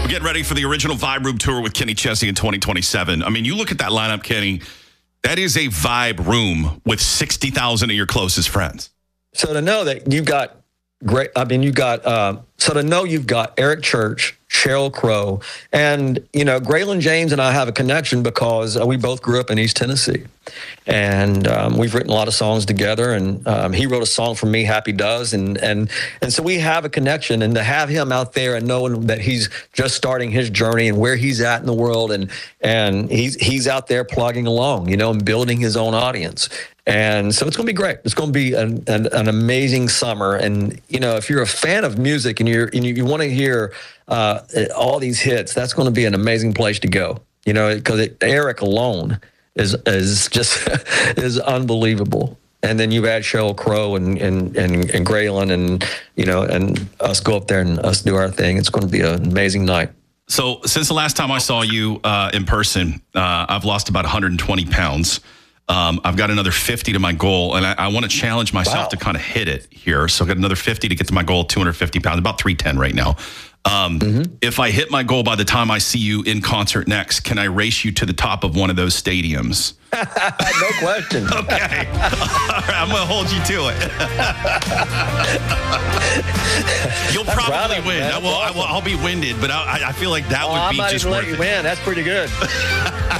We're getting ready for the original Vibe Room Tour with Kenny Chesney in 2027. I mean, you look at that lineup, Kenny, that is a vibe room with 60,000 of your closest friends. So to know that you've got so to know you've got Eric Church, Sheryl Crow, and, Graylin James and I have a connection because we both grew up in East Tennessee. And we've written a lot of songs together, and he wrote a song for me, Happy Does, and so we have a connection. And to have him out there and knowing that he's just starting his journey and where he's at in the world, and he's out there plugging along, and building his own audience. And so it's going to be great. It's going to be an amazing summer. And, if you're a fan of music and you want to hear all these hits, that's going to be an amazing place to go, because Eric alone is just is unbelievable. And then you add Sheryl Crow and Graylin and us go up there and us do our thing. It's going to be an amazing night. So since the last time I saw you in person, I've lost about 120 pounds. I've got another 50 to my goal, and I want to challenge myself to kind of hit it here. So I've got another 50 to get to my goal, 250 pounds, about 310 right now. If I hit my goal by the time I see you in concert next, can I race you to the top of one of those stadiums? No question. Okay. All right, I'm going to hold you to it. You'll probably win. I'll be winded, but I feel like that would be just worth it. I'm not even let you win. That's pretty good.